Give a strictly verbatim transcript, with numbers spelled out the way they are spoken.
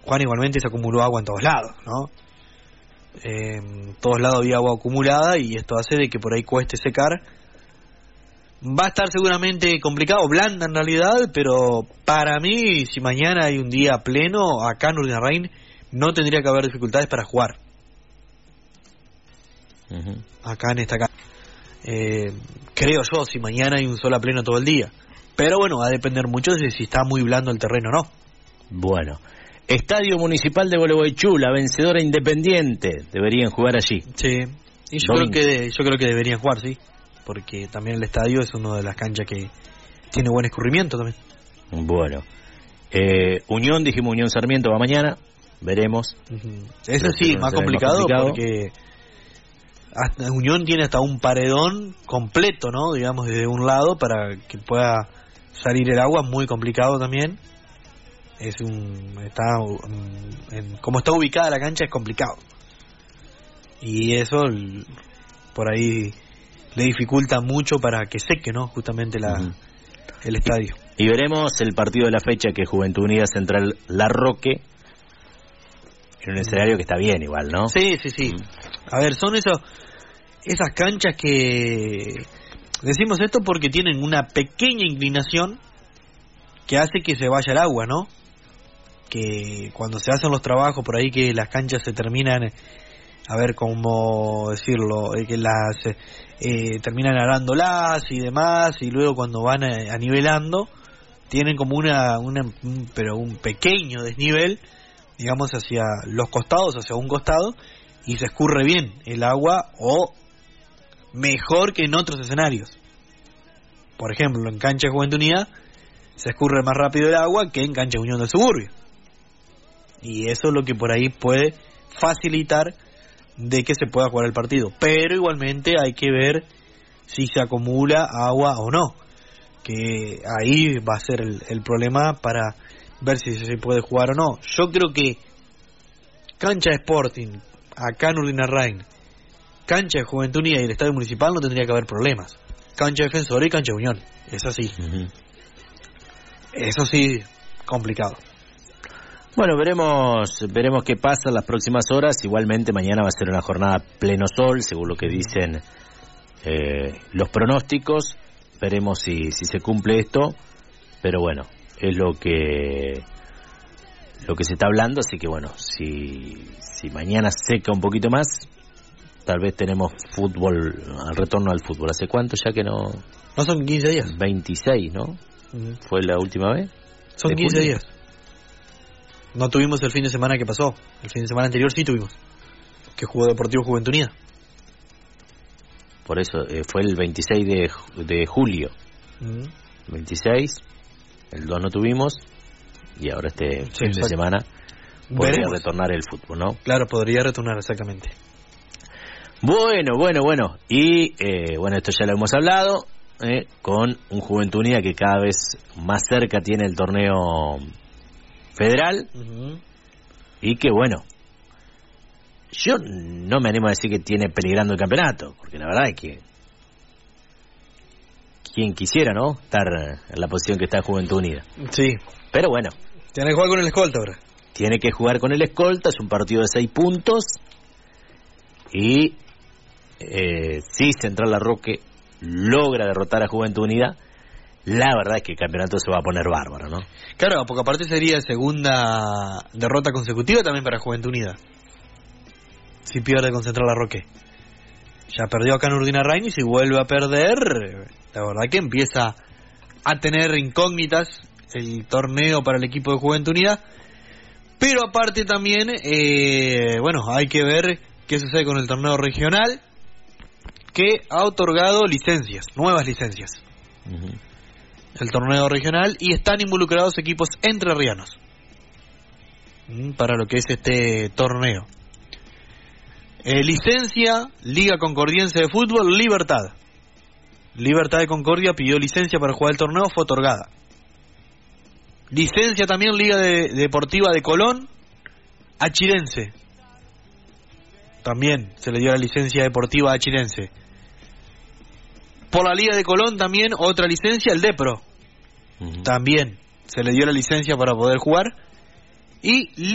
Juan, igualmente se acumuló agua en todos lados, ¿no? Eh, en todos lados había agua acumulada y esto hace de que por ahí cueste secar. Va a estar seguramente complicado, blanda en realidad, pero para mí, si mañana hay un día pleno, acá en Urdinarrain no tendría que haber dificultades para jugar. Uh-huh. Acá en esta casa. Eh, creo yo, si mañana hay un sol a pleno todo el día. Pero bueno, va a depender mucho de si está muy blando el terreno o no. Bueno, Estadio Municipal de Gualeguaychú, la vencedora Independiente, deberían jugar allí. Sí, y yo creo que yo creo que deberían jugar, sí, porque también el estadio es una de las canchas que tiene buen escurrimiento también. Bueno, eh, Unión, dijimos Unión Sarmiento va mañana, veremos. Uh-huh. Eso sí, más complicado, más complicado porque hasta Unión tiene hasta un paredón completo, ¿no? Digamos, desde un lado para que pueda salir el agua, muy complicado también. Es un está en, como está ubicada la cancha es complicado. Y eso el, por ahí le dificulta mucho para que seque, ¿no? Justamente la uh-huh. el estadio. Y, y veremos el partido de la fecha, que es Juventud Unida Central La Roque, en un escenario que está bien igual, ¿no? Sí, sí, sí. A ver, son esos esas canchas que decimos esto porque tienen una pequeña inclinación que hace que se vaya el agua, ¿no? Que cuando se hacen los trabajos por ahí, que las canchas se terminan, a ver cómo decirlo, que las eh, terminan arándolas y demás, y luego cuando van a, a nivelando tienen como una, una un, pero un pequeño desnivel, digamos, hacia los costados, hacia un costado, y se escurre bien el agua, o mejor que en otros escenarios. Por ejemplo, en cancha de Juventud Unida se escurre más rápido el agua que en cancha de Unión del Suburbio, y eso es lo que por ahí puede facilitar de que se pueda jugar el partido. Pero igualmente hay que ver si se acumula agua o no, que ahí va a ser el, el problema para ver si se puede jugar o no. Yo creo que cancha de Sporting acá en Urdinarrain, cancha de Juventud Unida y el Estadio Municipal no tendría que haber problemas. Cancha de Defensor y cancha de Unión, es así. Uh-huh. Eso sí, complicado. Bueno, veremos veremos qué pasa en las próximas horas. Igualmente mañana va a ser una jornada pleno sol, según lo que dicen eh, los pronósticos. Veremos si, si se cumple esto, pero bueno, es lo que lo que se está hablando, así que bueno, si, si mañana seca un poquito más, tal vez tenemos fútbol, al retorno al fútbol. ¿Hace cuánto ya que no? No son quince días. veintiséis, ¿no? Uh-huh. ¿Fue la última vez? Son quince días. No tuvimos el fin de semana que pasó. El fin de semana anterior sí tuvimos, que jugó Deportivo Juventud Unida. Por eso, eh, fue el veintiséis de, de julio. Uh-huh. veintiséis, el dos no tuvimos, y ahora este sí, fin exacto. de semana podría Veremos. retornar el fútbol, ¿no? Claro, podría retornar, exactamente. Bueno, bueno, bueno. Y, eh, bueno, esto ya lo hemos hablado, eh, con un Juventud Unida que cada vez más cerca tiene el torneo federal, uh-huh. y que, bueno, yo no me animo a decir que tiene peligrando el campeonato, porque la verdad es que quien quisiera, ¿no?, estar en la posición que está Juventud Unida. Sí. Pero bueno. Tiene que jugar con el escolta ahora. Tiene que jugar con el escolta, es un partido de seis puntos, y eh, si Central La Roque logra derrotar a Juventud Unida, la verdad es que el campeonato se va a poner bárbaro, ¿no? Claro, porque aparte sería segunda derrota consecutiva también para Juventud Unida, si pierde con Central La Roque. Ya perdió acá en Urdinarrain, y si vuelve a perder, la verdad que empieza a tener incógnitas el torneo para el equipo de Juventud Unida. Pero aparte también, eh, bueno, hay que ver qué sucede con el torneo regional, que ha otorgado licencias, nuevas licencias. Uh-huh. El torneo regional, y están involucrados equipos entrerrianos para lo que es este torneo. Eh, licencia, Liga Concordiense de Fútbol, Libertad. Libertad de Concordia pidió licencia para jugar el torneo, fue otorgada. Licencia también Liga de, Deportiva de Colón, Achirense. También se le dio la licencia deportiva a Achirense. Por la Liga de Colón también otra licencia, el Depro. Uh-huh. También se le dio la licencia para poder jugar. Y